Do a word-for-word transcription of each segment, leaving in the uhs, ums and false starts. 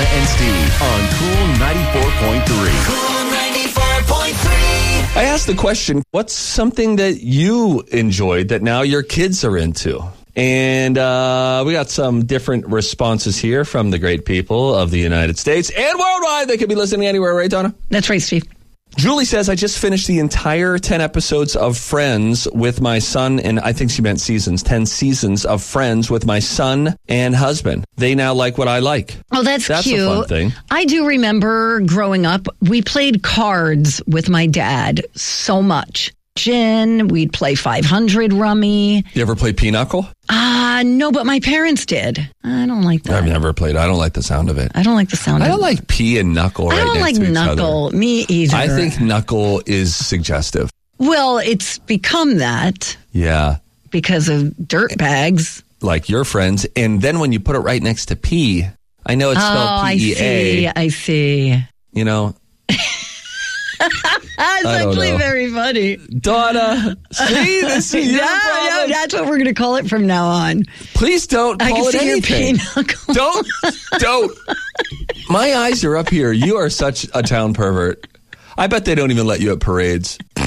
and Steve on Cool ninety-four point three. Cool ninety-four point three. I asked the question, what's something that you enjoyed that now your kids are into? And uh, we got some different responses here from the great people of the United States and worldwide. They could be listening anywhere, right, Donna? That's right, Steve. Julie says, I just finished the entire ten episodes of Friends with my son, and I think she meant seasons, ten seasons of Friends with my son and husband. They now like what I like. Oh, that's, that's cute. That's a fun thing. I do remember growing up, we played cards with my dad so much. Gin, we'd play five hundred rummy. You ever play Pinochle? Ah, uh, no, but my parents did. I don't like that. I've never played. I don't like the sound of it. I don't like the sound I of it. don't like P and Knuckle right I don't next like to each Knuckle. other. Me either. I think Knuckle is suggestive. Well, it's become that. Yeah. Because of dirt bags. Like your friends. And then when you put it right next to P, I know it's spelled oh, P E A. I see. I see. You know. That's actually know. very funny. Donna, see, this is your yeah, problem. Yeah, that's what we're going to call it from now on. Please don't I call can it see anything. Your don't, don't. My eyes are up here. You are such a town pervert. I bet they don't even let you at parades. All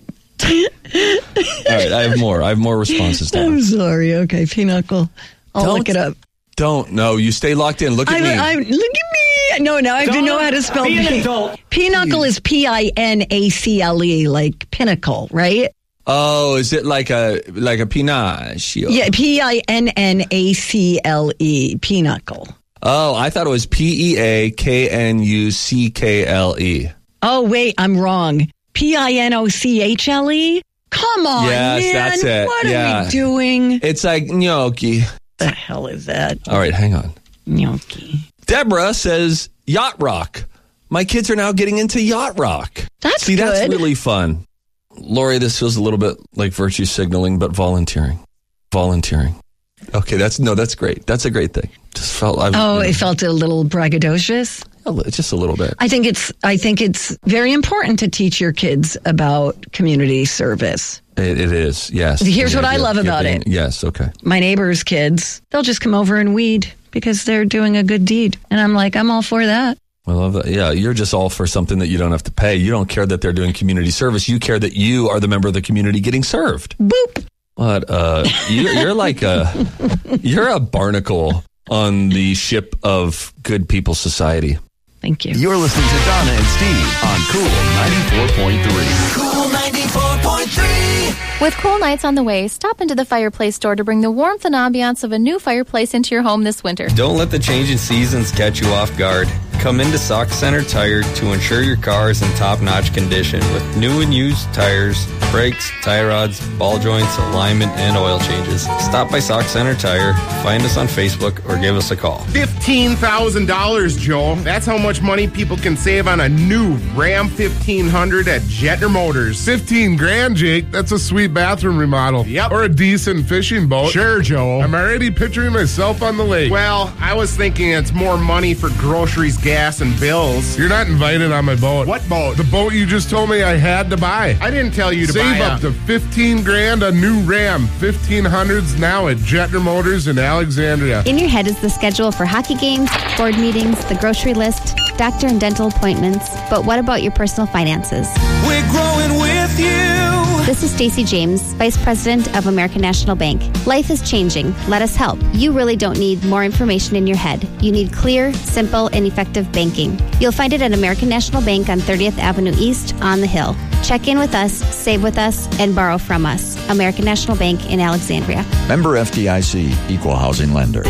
right, I have more. I have more responses. Donna. I'm sorry. Okay, Pinochle. I'll don't, look it up. Don't. No, you stay locked in. Look at I'm, me. I'm, look at me. No, now I have to know how to spell P. Pinochle is P I N A C L E, like pinnacle, right? Oh, is it like a like a pinaccio? Yeah, P I N N A C L E, pinnacle. Oh, I thought it was P E A K N U C K L E. Oh, wait, I'm wrong. P I N O C H L E? Come on, yes, man. That's it. What yeah. are we doing? It's like gnocchi. The hell is that? All right, hang on. Gnocchi. Deborah says yacht rock. My kids are now getting into yacht rock. That's See, good. that's really fun. Lori, this feels a little bit like virtue signaling, but volunteering. Volunteering. Okay, that's no, that's great. That's a great thing. Just felt. I've, oh, you know, it felt a little braggadocious. Just a little bit. I think it's. I think it's very important to teach your kids about community service. It, it is. Yes. Here's The what I idea love of about giving, it. Yes. Okay. My neighbors' kids, they'll just come over and weed because they're doing a good deed, and I'm like, I'm all for that. I love that. Yeah, you're just all for something that you don't have to pay. You don't care that they're doing community service. You care that you are the member of the community getting served. Boop. What? Uh, you're, you're like a you're a barnacle on the ship of good people society. Thank you. You're listening to Donna and Steve on Cool ninety-four point three. Cool ninety-four point three. With cool nights on the way, stop into the Fireplace store to bring the warmth and ambiance of a new fireplace into your home this winter. Don't let the changing seasons catch you off guard. Come into Sauk Center Tire to ensure your car is in top-notch condition with new and used tires, brakes, tie rods, ball joints, alignment, and oil changes. Stop by Sauk Center Tire, find us on Facebook, or give us a call. fifteen thousand dollars, Joe. That's how much money people can save on a new Ram fifteen hundred at Jetner Motors. fifteen grand, Jake. That's a sweet bathroom remodel. Yep. Or a decent fishing boat. Sure, Joe. I'm already picturing myself on the lake. Well, I was thinking it's more money for groceries, gas, and bills. You're not invited on my boat. What boat? The boat you just told me I had to buy. I didn't tell you to Save buy Save up a- to fifteen grand a new Ram fifteen hundreds now at Jetner Motors in Alexandria. In your head is the schedule for hockey games, board meetings, the grocery list, doctor and dental appointments. But what about your personal finances? We're growing with you. This is Stacey James, Vice President of American National Bank. Life is changing. Let us help. You really don't need more information in your head. You need clear, simple, and effective banking. You'll find it at American National Bank on thirtieth Avenue East on the Hill. Check in with us, save with us, and borrow from us. American National Bank in Alexandria. Member F D I C, Equal Housing Lender.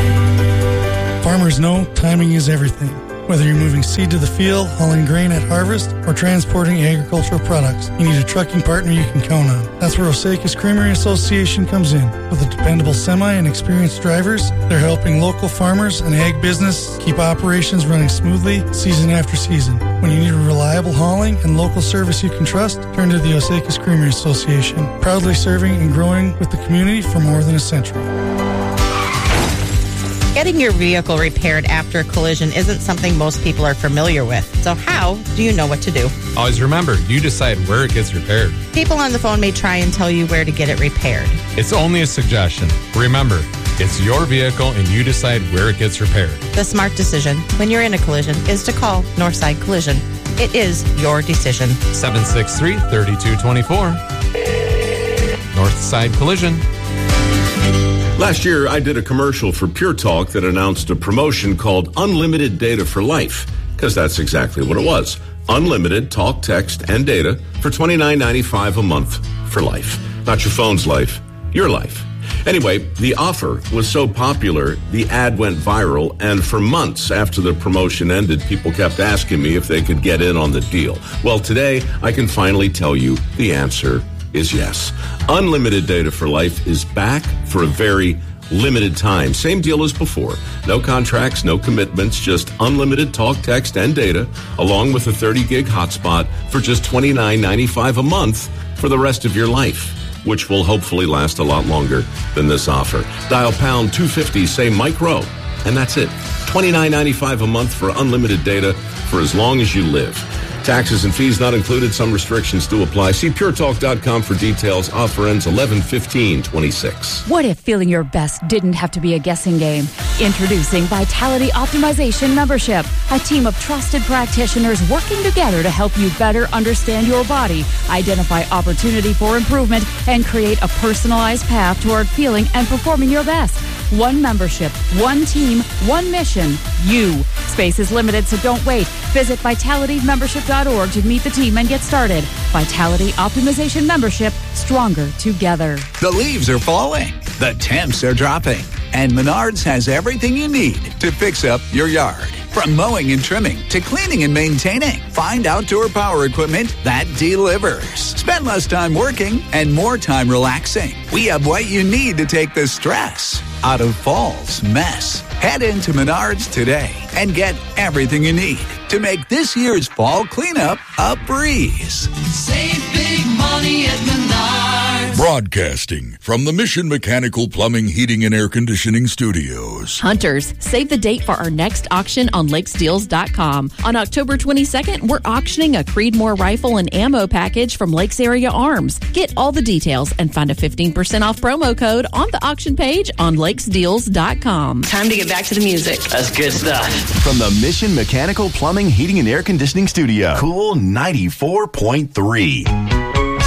Farmers know timing is everything. Whether you're moving seed to the field, hauling grain at harvest, or transporting agricultural products, you need a trucking partner you can count on. That's where Osakis Creamery Association comes in. With a dependable semi and experienced drivers, they're helping local farmers and ag business keep operations running smoothly season after season. When you need reliable hauling and local service you can trust, turn to the Osakis Creamery Association, proudly serving and growing with the community for more than a century. Getting your vehicle repaired after a collision isn't something most people are familiar with. So how do you know what to do? Always remember, you decide where it gets repaired. People on the phone may try and tell you where to get it repaired. It's only a suggestion. Remember, It's your vehicle and you decide where it gets repaired. The smart decision when you're in a collision is to call Northside Collision. It is your decision. seven six three, three two two four. Northside Collision. Last year, I did a commercial for Pure Talk that announced a promotion called Unlimited Data for Life, because that's exactly what it was. Unlimited talk, text, and data for twenty-nine ninety-five a month for life. Not your phone's life, your life. Anyway, the offer was so popular, the ad went viral, and for months after the promotion ended, people kept asking me if they could get in on the deal. Well, today, I can finally tell you the answer is yes. Unlimited Data for Life is back for a very limited time. Same deal as before. No contracts, no commitments, just unlimited talk, text, and data, along with a thirty gig hotspot for just twenty-nine ninety-five a month for the rest of your life, which will hopefully last a lot longer than this offer. Dial pound two fifty, say Mike Rowe, and that's it. twenty-nine ninety-five a month for unlimited data for as long as you live. Taxes and fees not included. Some restrictions do apply. See pure talk dot com for details. Offer ends eleven fifteen twenty-six. What if feeling your best didn't have to be a guessing game? Introducing Vitality Optimization Membership, a team of trusted practitioners working together to help you better understand your body, identify opportunity for improvement, and create a personalized path toward feeling and performing your best. One membership, one team, one mission, you. Space is limited, so don't wait. Visit vitality membership dot org to meet the team and get started. Vitality Optimization Membership, stronger together. The leaves are falling. The temps are dropping. And Menards has everything you need to fix up your yard. From mowing and trimming to cleaning and maintaining, find outdoor power equipment that delivers. Spend less time working and more time relaxing. We have what you need to take the stress out of fall's mess. Head into Menards today and get everything you need to make this year's fall cleanup a breeze. Save big money at Menards. Broadcasting from the Mission Mechanical Plumbing, Heating, and Air Conditioning Studios. Hunters, save the date for our next auction on lakes deals dot com. On October twenty-second, we're auctioning a Creedmoor rifle and ammo package from Lakes Area Arms. Get all the details and find a fifteen percent off promo code on the auction page on lakes deals dot com. Time to get back to the music. That's good stuff. From the Mission Mechanical Plumbing, Heating, and Air Conditioning Studio, Cool ninety-four point three.